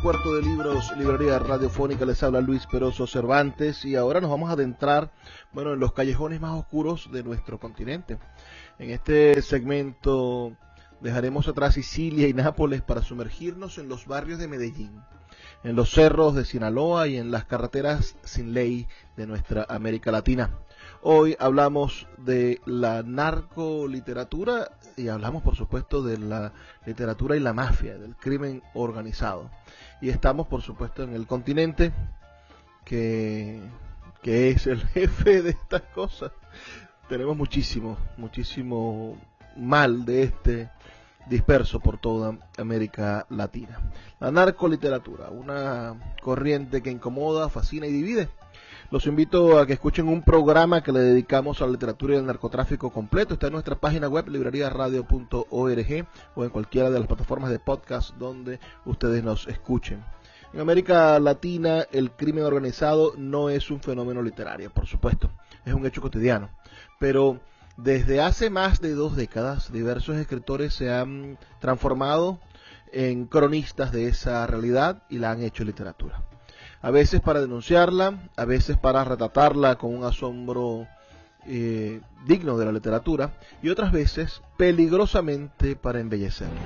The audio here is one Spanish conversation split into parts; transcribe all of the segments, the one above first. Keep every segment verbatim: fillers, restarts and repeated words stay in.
Puerto de Libros, librería radiofónica, les habla Luis Peroso Cervantes y ahora nos vamos a adentrar, bueno, en los callejones más oscuros de nuestro continente. En este segmento dejaremos atrás Sicilia y Nápoles para sumergirnos en los barrios de Medellín, en los cerros de Sinaloa y en las carreteras sin ley de nuestra América Latina. Hoy hablamos de la narcoliteratura y hablamos, por supuesto, de la literatura y la mafia, del crimen organizado. Y estamos, por supuesto, en el continente que, que es el jefe de estas cosas. Tenemos muchísimo, muchísimo mal de este disperso por toda América Latina. La narcoliteratura, una corriente que incomoda, fascina y divide. Los invito a que escuchen un programa que le dedicamos a la literatura y al narcotráfico completo. Está en nuestra página web, librería radio punto org, o en cualquiera de las plataformas de podcast donde ustedes nos escuchen. En América Latina, el crimen organizado no es un fenómeno literario, por supuesto, es un hecho cotidiano. Pero desde hace más de dos décadas, diversos escritores se han transformado en cronistas de esa realidad y la han hecho literatura. A veces para denunciarla, a veces para retratarla con un asombro eh, digno de la literatura, y otras veces peligrosamente para embellecerla.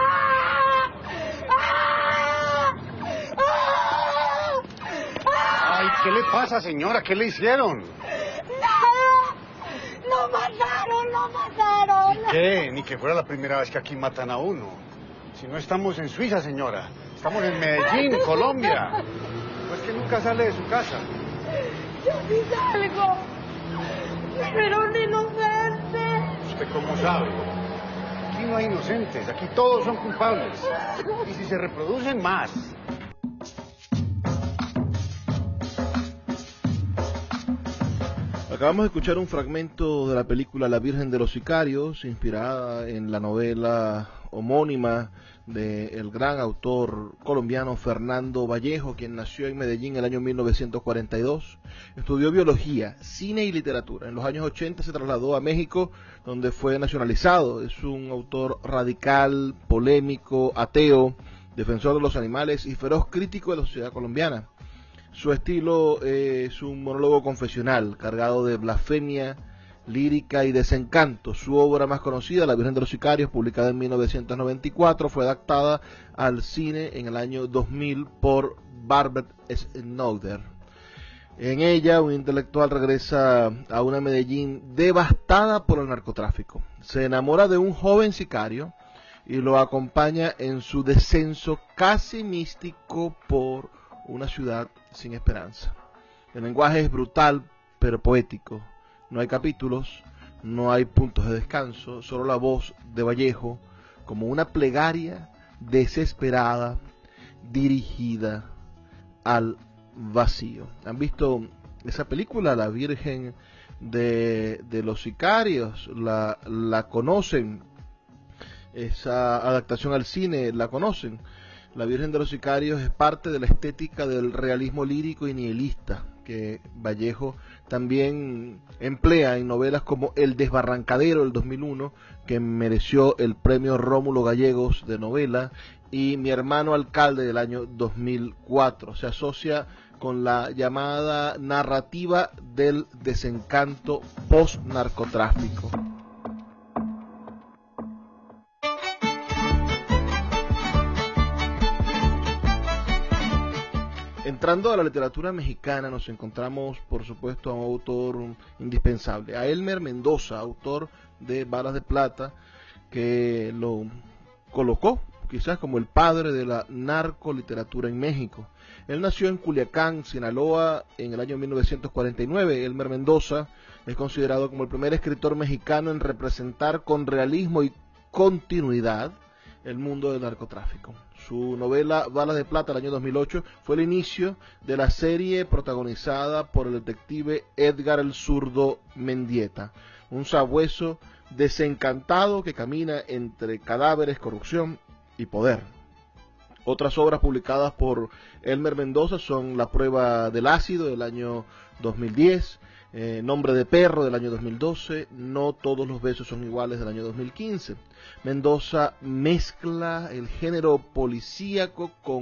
Ay, ¿qué le pasa, señora? ¿Qué le hicieron? ¡Nada! ¡Lo mataron, lo mataron! ¿Qué? Ni que fuera la primera vez que aquí matan a uno. Si no estamos en Suiza, señora. Estamos en Medellín, Colombia. Pues que nunca sale de su casa. Yo sí salgo. Pero era un inocente. ¿Usted cómo sabe? Aquí no hay inocentes, aquí todos son culpables. Y si se reproducen, más. Acabamos de escuchar un fragmento de la película La Virgen de los Sicarios, inspirada en la novela homónima del gran autor colombiano Fernando Vallejo, quien nació en Medellín en el año mil novecientos cuarenta y dos. Estudió biología, cine y literatura. En los años ochenta se trasladó a México, donde fue nacionalizado. Es un autor radical, polémico, ateo, defensor de los animales y feroz crítico de la sociedad colombiana. Su estilo es un monólogo confesional, cargado de blasfemia, lírica y desencanto. Su obra más conocida, La Virgen de los Sicarios, publicada en mil novecientos noventa y cuatro, fue adaptada al cine en el año dos mil por Barbet Snowder. En ella, un intelectual regresa a una Medellín devastada por el narcotráfico. Se enamora de un joven sicario y lo acompaña en su descenso casi místico por una ciudad sin esperanza. El lenguaje es brutal pero poético. No hay capítulos, no hay puntos de descanso, solo la voz de Vallejo como una plegaria desesperada dirigida al vacío. ¿Han visto esa película, La Virgen de, de los Sicarios? La, la conocen, esa adaptación al cine, la conocen. La Virgen de los Sicarios es parte de la estética del realismo lírico y nihilista que Vallejo también emplea en novelas como El Desbarrancadero del dos mil uno, que mereció el premio Rómulo Gallegos de novela, y Mi hermano alcalde del año dos mil cuatro. Se asocia con la llamada narrativa del desencanto post-narcotráfico. Entrando a la literatura mexicana, nos encontramos, por supuesto, a un autor indispensable, a Elmer Mendoza, autor de Balas de Plata, que lo colocó quizás como el padre de la narcoliteratura en México. Él nació en Culiacán, Sinaloa, en el año mil novecientos cuarenta y nueve. Elmer Mendoza es considerado como el primer escritor mexicano en representar con realismo y continuidad el mundo del narcotráfico. Su novela Balas de Plata del año dos mil ocho fue el inicio de la serie protagonizada por el detective Edgar el Zurdo Mendieta, un sabueso desencantado que camina entre cadáveres, corrupción y poder. Otras obras publicadas por Elmer Mendoza son La prueba del ácido del año dos mil diez, eh, Nombre de perro del año dos mil doce, No todos los besos son iguales del año dos mil quince. Mendoza mezcla el género policíaco con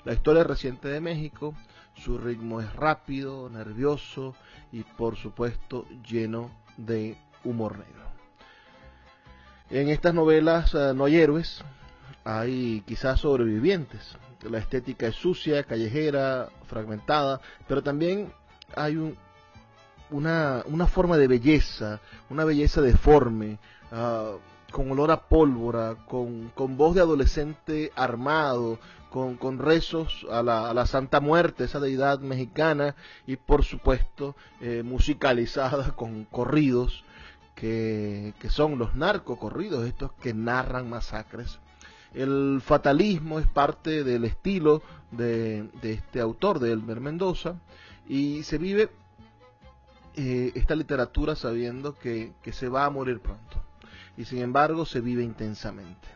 la historia reciente de México. Su ritmo es rápido, nervioso y por supuesto lleno de humor negro. En estas novelas uh, no hay héroes, hay quizás sobrevivientes. La estética es sucia, callejera, fragmentada, pero también hay un, una, una forma de belleza, una belleza deforme, uh, con olor a pólvora, con, con voz de adolescente armado, con, con rezos a la, a la Santa Muerte, esa deidad mexicana, y por supuesto eh, musicalizada con corridos, que, que son los narcocorridos, estos que narran masacres. El fatalismo es parte del estilo de, de este autor, de Elmer Mendoza, y se vive eh, esta literatura sabiendo que, que se va a morir pronto. Y sin embargo se vive intensamente.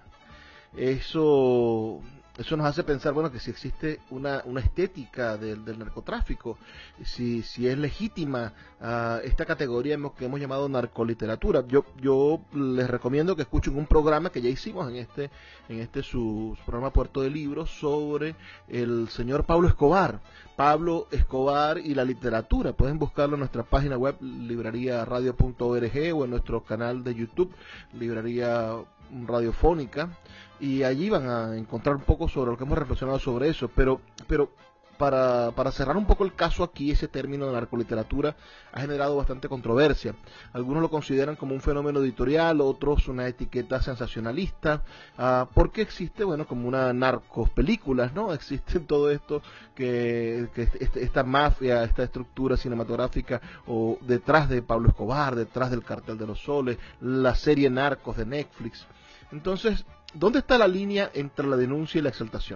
Eso, eso nos hace pensar, bueno, que si existe una, una estética del, del narcotráfico, si, si es legítima uh, esta categoría que hemos llamado narcoliteratura. Yo, yo les recomiendo que escuchen un programa que ya hicimos en este, en este su, su programa Puerto de Libros sobre el señor Pablo Escobar. Pablo Escobar y la literatura. Pueden buscarlo en nuestra página web libraría radio punto org o en nuestro canal de YouTube Librería Radiofónica, y allí van a encontrar un poco sobre lo que hemos reflexionado sobre eso. Pero, pero para, para cerrar un poco el caso aquí, ese término de narcoliteratura ha generado bastante controversia. Algunos lo consideran como un fenómeno editorial, otros una etiqueta sensacionalista, uh, porque existe, bueno, como una narcopelículas, ¿no? Existe todo esto, que, que este, esta mafia, esta estructura cinematográfica o detrás de Pablo Escobar, detrás del Cartel de los Soles, la serie Narcos de Netflix. Entonces, ¿dónde está la línea entre la denuncia y la exaltación?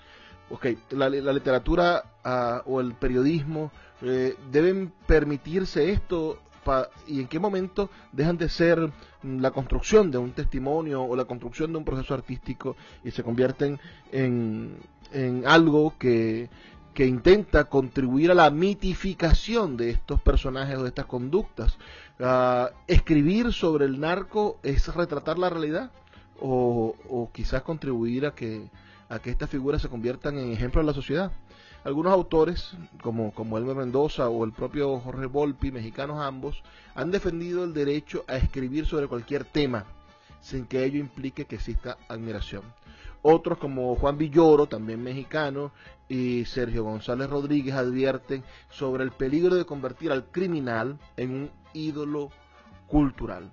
Ok, la, la literatura uh, o el periodismo eh, deben permitirse esto, pa, y en qué momento dejan de ser la construcción de un testimonio o la construcción de un proceso artístico y se convierten en, en algo que, que intenta contribuir a la mitificación de estos personajes o de estas conductas. Uh, escribir sobre el narco es retratar la realidad o, o quizás contribuir a que a que estas figuras se conviertan en ejemplos de la sociedad. Algunos autores, como, como Elmer Mendoza o el propio Jorge Volpi, mexicanos ambos, han defendido el derecho a escribir sobre cualquier tema, sin que ello implique que exista admiración. Otros, como Juan Villoro, también mexicano, y Sergio González Rodríguez, advierten sobre el peligro de convertir al criminal en un ídolo cultural.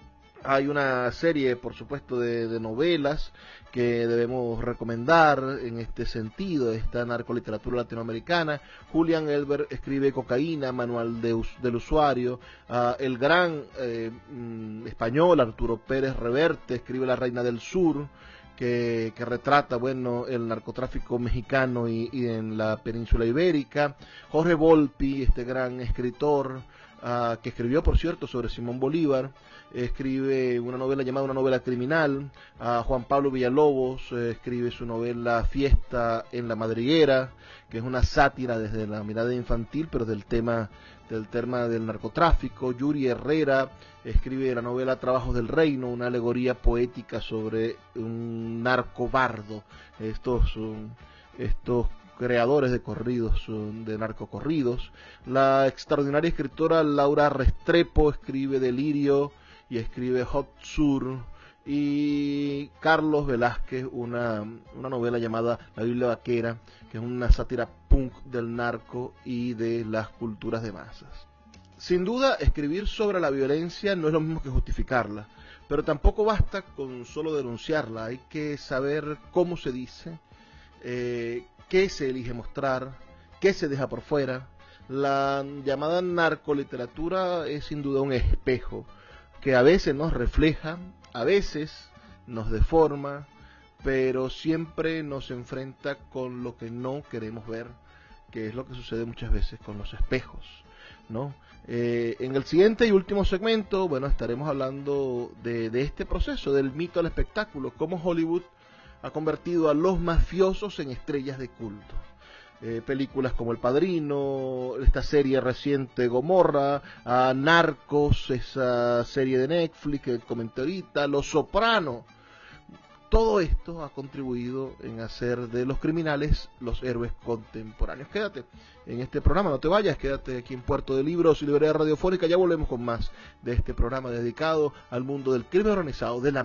Hay una serie, por supuesto, de, de novelas que debemos recomendar en este sentido, esta narcoliteratura latinoamericana. Julián Elbert escribe Cocaína, Manual de, del Usuario. Uh, el gran eh, mm, español Arturo Pérez Reverte escribe La Reina del Sur, que, que retrata, bueno, el narcotráfico mexicano y, y en la península ibérica. Jorge Volpi, este gran escritor, Uh, que escribió, por cierto, sobre Simón Bolívar, escribe una novela llamada Una novela criminal. Uh, Juan Pablo Villalobos eh, escribe su novela Fiesta en la Madriguera, que es una sátira desde la mirada infantil, pero del tema del tema del narcotráfico. Yuri Herrera escribe la novela Trabajos del Reino, una alegoría poética sobre un narcobardo. Estos um, estos creadores de corridos, de narcocorridos. La extraordinaria escritora Laura Restrepo escribe Delirio y escribe Hot Sur. Y Carlos Velázquez, una, una novela llamada La Biblia Vaquera, que es una sátira punk del narco y de las culturas de masas. Sin duda, escribir sobre la violencia no es lo mismo que justificarla, pero tampoco basta con solo denunciarla. Hay que saber cómo se dice, eh, qué se elige mostrar, qué se deja por fuera. La llamada narcoliteratura es sin duda un espejo que a veces nos refleja, a veces nos deforma, pero siempre nos enfrenta con lo que no queremos ver, que es lo que sucede muchas veces con los espejos, ¿no? Eh, en el siguiente y último segmento, bueno, estaremos hablando de, de este proceso, del mito al espectáculo, cómo Hollywood ha convertido a los mafiosos en estrellas de culto. Eh, películas como El Padrino, esta serie reciente Gomorra, a Narcos, esa serie de Netflix que comenté ahorita, Los Soprano, todo esto ha contribuido en hacer de los criminales los héroes contemporáneos. Quédate en este programa, no te vayas, quédate aquí en Puerto de Libros y Librería Radiofónica. Ya volvemos con más de este programa dedicado al mundo del crimen organizado, de la